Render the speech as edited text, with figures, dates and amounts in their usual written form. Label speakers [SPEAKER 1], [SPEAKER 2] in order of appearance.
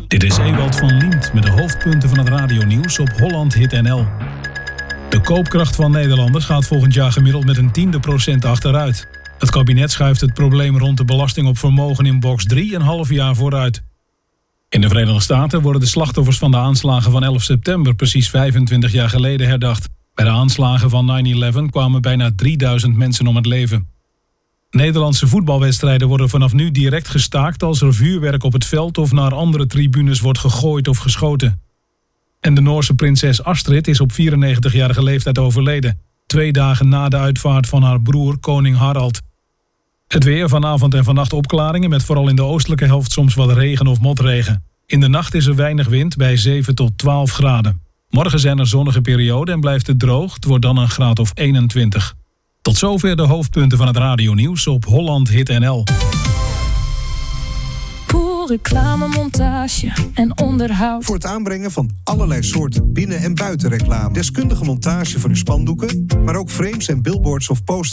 [SPEAKER 1] Dit is Ewald van Liemt met de hoofdpunten van het radionieuws op Holland Hit NL. De koopkracht van Nederlanders gaat volgend jaar gemiddeld met 0,1% achteruit. Het kabinet schuift het probleem rond de belasting op vermogen in box 3,5 jaar vooruit. In de Verenigde Staten worden de slachtoffers van de aanslagen van 11 september precies 25 jaar geleden herdacht. Bij de aanslagen van 9/11 kwamen bijna 3000 mensen om het leven. Nederlandse voetbalwedstrijden worden vanaf nu direct gestaakt als er vuurwerk op het veld of naar andere tribunes wordt gegooid of geschoten. En de Noorse prinses Astrid is op 94-jarige leeftijd overleden, 2 dagen na de uitvaart van haar broer koning Harald. Het weer, vanavond en vannacht opklaringen met vooral in de oostelijke helft soms wat regen of motregen. In de nacht is er weinig wind bij 7 tot 12 graden. Morgen zijn er zonnige perioden en blijft het droog. Het wordt dan een graad of 21. Tot zover de hoofdpunten van het radionieuws op Holland Hit NL.
[SPEAKER 2] Reclame, montage en onderhoud.
[SPEAKER 3] Voor het aanbrengen van allerlei soorten binnen- en buitenreclame. Deskundige montage van uw spandoeken, maar ook frames en billboards of posters.